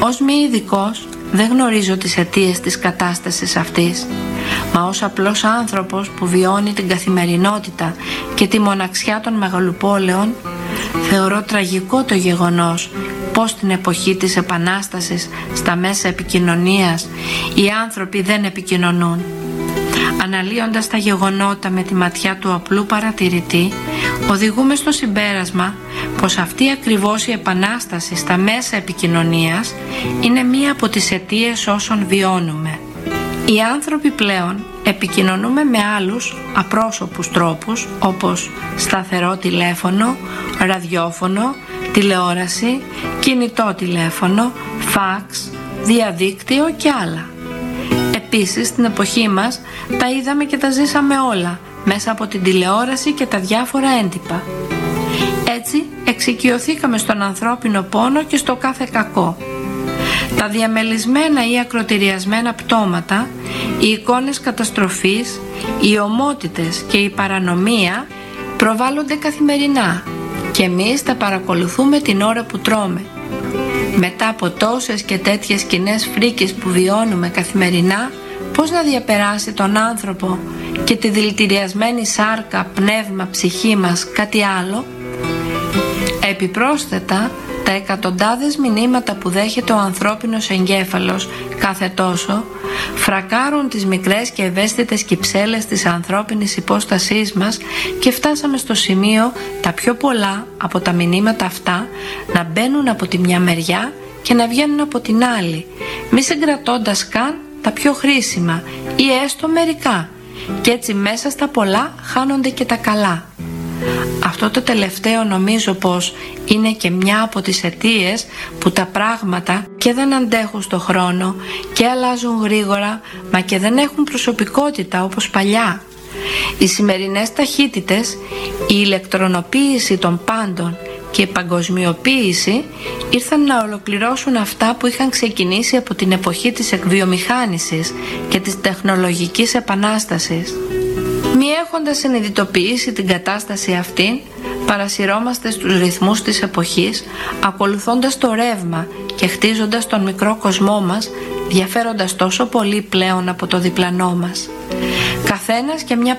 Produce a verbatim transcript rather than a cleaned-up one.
Ως μη ειδικός δεν γνωρίζω τις αιτίες της κατάστασης αυτής, μα ως απλός άνθρωπος που βιώνει την καθημερινότητα και τη μοναξιά των μεγαλοπόλεων, θεωρώ τραγικό το γεγονός πως στην εποχή της Επανάστασης στα μέσα επικοινωνίας οι άνθρωποι δεν επικοινωνούν. Αναλύοντας τα γεγονότα με τη ματιά του απλού παρατηρητή, οδηγούμε στο συμπέρασμα πως αυτή ακριβώς η επανάσταση στα μέσα επικοινωνίας είναι μία από τις αιτίες όσων βιώνουμε. Οι άνθρωποι πλέον επικοινωνούμε με άλλους απρόσωπους τρόπους, όπως σταθερό τηλέφωνο, ραδιόφωνο, τηλεόραση, κινητό τηλέφωνο, φαξ, διαδίκτυο και άλλα. Επίσης, στην εποχή μας τα είδαμε και τα ζήσαμε όλα μέσα από την τηλεόραση και τα διάφορα έντυπα. Έτσι εξοικειωθήκαμε στον ανθρώπινο πόνο και στο κάθε κακό. Τα διαμελισμένα ή ακροτηριασμένα πτώματα, οι εικόνες καταστροφής, οι ομότητες και η παρανομία προβάλλονται καθημερινά και εμείς τα παρακολουθούμε την ώρα που τρώμε. Μετά από τόσες και τέτοιες σκηνές φρίκης που βιώνουμε καθημερινά, πώς να διαπεράσει τον άνθρωπο και τη δηλητηριασμένη σάρκα, πνεύμα, ψυχή μας κάτι άλλο? Επιπρόσθετα, τα εκατοντάδες μηνύματα που δέχεται ο ανθρώπινος εγκέφαλος κάθε τόσο φρακάρουν τις μικρές και ευαίσθητες κυψέλες της ανθρώπινης υπόστασής μας και φτάσαμε στο σημείο τα πιο πολλά από τα μηνύματα αυτά να μπαίνουν από τη μια μεριά και να βγαίνουν από την άλλη, μη συγκρατώντας καν τα πιο χρήσιμα ή έστω μερικά, και έτσι μέσα στα πολλά χάνονται και τα καλά. Αυτό το τελευταίο νομίζω πως είναι και μια από τις αιτίες που τα πράγματα και δεν αντέχουν στο χρόνο και αλλάζουν γρήγορα, μα και δεν έχουν προσωπικότητα όπως παλιά. Οι σημερινές ταχύτητες, η ηλεκτρονοποίηση των πάντων και η παγκοσμιοποίηση ήρθαν να ολοκληρώσουν αυτά που είχαν ξεκινήσει από την εποχή της εκβιομηχάνησης και της τεχνολογικής επανάστασης. Μη έχοντας συνειδητοποιήσει την κατάσταση αυτήν, παρασυρώμαστε στους ρυθμούς της εποχής, ακολουθώντας το ρεύμα και χτίζοντας τον μικρό κοσμό μας, διαφέροντας τόσο πολύ πλέον από το διπλανό μας. Καθένας και μια